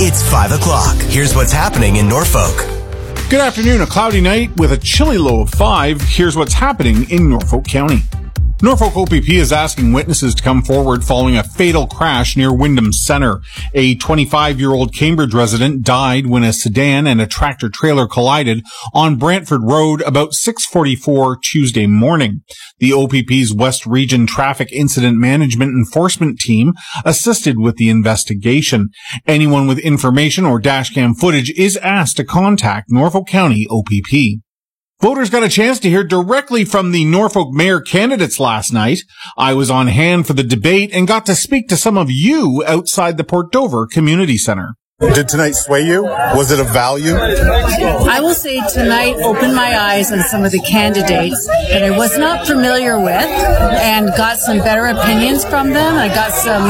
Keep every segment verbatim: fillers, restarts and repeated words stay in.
It's five o'clock. Here's what's happening in Norfolk. Good afternoon. A cloudy night with a chilly low of five. Here's what's happening in Norfolk County. Norfolk O P P is asking witnesses to come forward following a fatal crash near Wyndham Center. A twenty-five-year-old Cambridge resident died when a sedan and a tractor-trailer collided on Brantford Road about six forty-four Tuesday morning. The O P P's West Region Traffic Incident Management Enforcement Team assisted with the investigation. Anyone with information or dashcam footage is asked to contact Norfolk County O P P. Voters got a chance to hear directly from the Norfolk mayor candidates last night. I was on hand for the debate and got to speak to some of you outside the Port Dover Community Center. Did tonight sway you? Was it of value? I will say tonight opened my eyes on some of the candidates that I was not familiar with and got some better opinions from them. I got some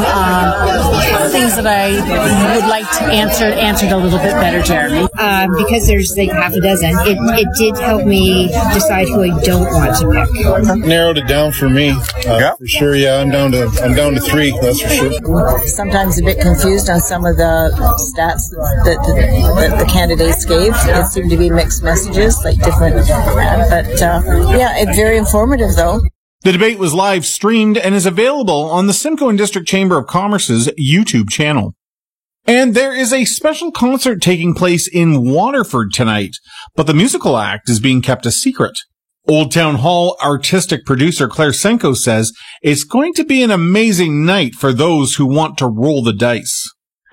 um, things that I would like to answer answered a little bit better, Jeremy. Um, because there's like half a dozen, it, it did help me decide who I don't want to pick. Narrowed it down for me. Uh, yeah. For sure, yeah, I'm down to I'm down to three, that's for sure. Sometimes a bit confused on some of the stats that the, that the candidates gave. It seemed to be mixed messages, like different, but uh, yeah, it's very informative though. The debate was live streamed and is available on the Simcoe and District Chamber of Commerce's YouTube channel. And there is a special concert taking place in Waterford tonight, but the musical act is being kept a secret. Old Town Hall artistic producer Claire Senko says it's going to be an amazing night for those who want to roll the dice.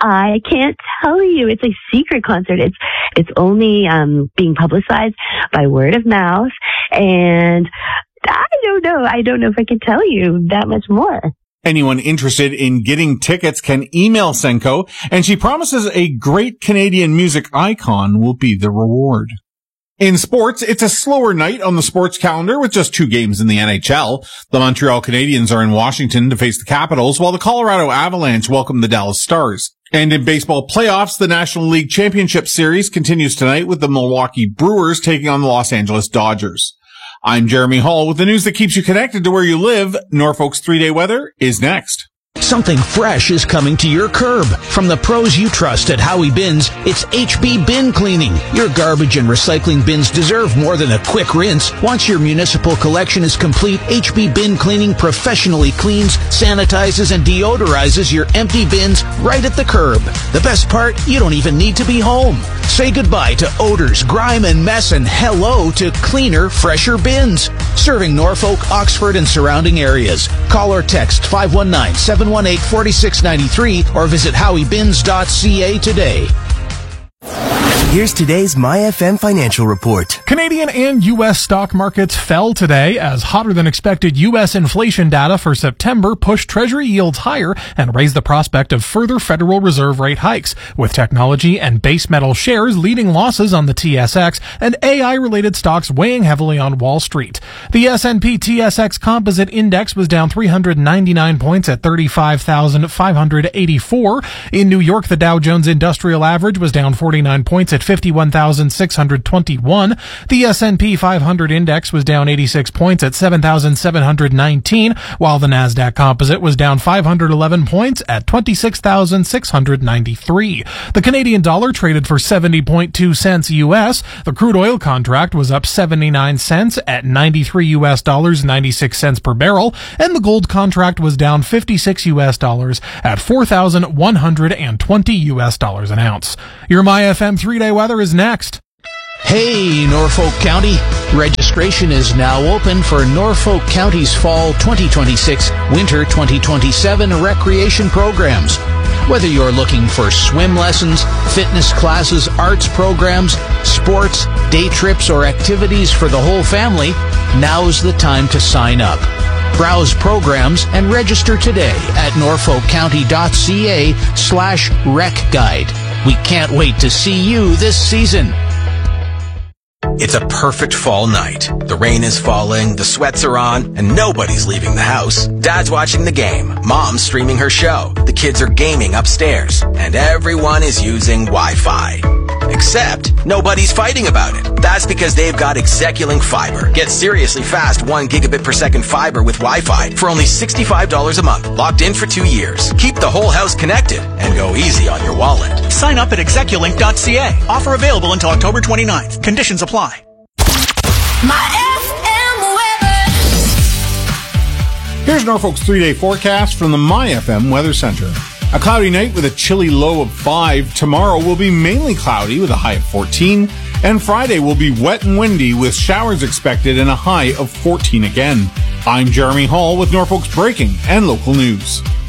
I can't tell you. It's a secret concert. It's it's only um, being publicized by word of mouth, and I don't know. I don't know if I can tell you that much more. Anyone interested in getting tickets can email Senko, and she promises a great Canadian music icon will be the reward. In sports, it's a slower night on the sports calendar with just two games in the N H L. The Montreal Canadiens are in Washington to face the Capitals, while the Colorado Avalanche welcome the Dallas Stars. And in baseball playoffs, the National League Championship Series continues tonight with the Milwaukee Brewers taking on the Los Angeles Dodgers. I'm Jeremy Hall with the news that keeps you connected to where you live. Norfolk's three-day weather is next. Something fresh is coming to your curb. From the pros you trust at Howie Bins, it's H B Bin Cleaning. Your garbage and recycling bins deserve more than a quick rinse. Once your municipal collection is complete, H B Bin Cleaning professionally cleans, sanitizes, and deodorizes your empty bins right at the curb. The best part, you don't even need to be home. Say goodbye to odors, grime, and mess, and hello to cleaner, fresher bins. Serving Norfolk, Oxford, and surrounding areas. Call or text five one nine, seven one eight, four six nine three or visit howie bins dot c a today. Here's today's MyFM financial report. Canadian and U S stock markets fell today as hotter than expected U S inflation data for September pushed Treasury yields higher and raised the prospect of further Federal Reserve rate hikes, with technology and base metal shares leading losses on the T S X and A I-related stocks weighing heavily on Wall Street. The S and P T S X Composite Index was down three hundred ninety-nine points at thirty-five thousand five hundred eighty-four. In New York, the Dow Jones Industrial Average was down forty-nine points at fifty-one thousand six hundred twenty-one. The S and P five hundred index was down eighty-six points at seven thousand seven hundred nineteen, while the Nasdaq Composite was down five hundred eleven points at twenty-six thousand six hundred ninety-three. The Canadian dollar traded for seventy point two cents U S. The crude oil contract was up seventy-nine cents at ninety-three U S dollars ninety-six cents per barrel, and the gold contract was down fifty-six U S dollars at four thousand one hundred twenty U S dollars an ounce. Your MyFM three-day weather is next. Hey, Norfolk County. Registration is now open for Norfolk County's Fall twenty twenty-six, Winter twenty twenty-seven recreation programs. Whether you're looking for swim lessons, fitness classes, arts programs, sports, day trips, or activities for the whole family, now's the time to sign up. Browse programs and register today at norfolk county dot c a slash rec guide. We can't wait to see you this season. It's a perfect fall night. The rain is falling, the sweats are on, and nobody's leaving the house. Dad's watching the game, Mom's streaming her show, the kids are gaming upstairs, and everyone is using Wi-Fi. Except nobody's fighting about it. That's because they've got Execulink Fiber. Get seriously fast one gigabit per second fiber with Wi-Fi for only sixty-five dollars a month. Locked in for two years. Keep the whole house connected and go easy on your wallet. Sign up at execulink dot c a. Offer available until October twenty-ninth. Conditions apply. My F M weather. Here's Norfolk's three-day forecast from the My F M Weather Center. A cloudy night with a chilly low of five. Tomorrow will be mainly cloudy with a high of fourteen. And Friday will be wet and windy with showers expected and a high of fourteen again. I'm Jeremy Hall with Norfolk's breaking and local news.